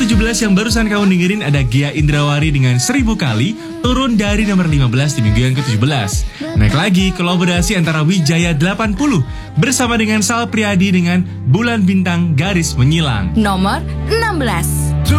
ke-17 yang barusan kamu dengerin ada Gia Indrawari dengan 1000 kali, turun dari nomor 15 di minggu yang ke-17. Naik lagi kolaborasi antara Wijaya 80 bersama dengan Sal Priadi dengan Bulan Bintang Garis Menyilang. Nomor 16.